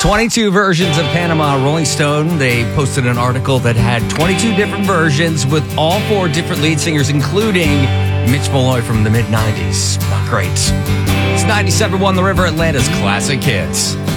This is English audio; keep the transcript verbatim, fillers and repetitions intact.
twenty-two versions of Panama. Rolling Stone, they posted an article that had twenty-two different versions with all four different lead singers, including Mitch Malloy from the mid nineties. Not great. It's ninety-seven point one The River, Atlanta's classic hits.